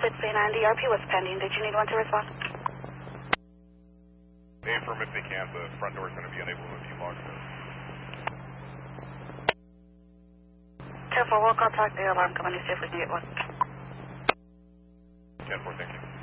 6A9, DRP was pending. Did you need one to respond? Affirm if they can. The front door is going to be unable to move a few blocks. Careful, we'll contact the alarm company, see if we can get one. 10-4, thank you.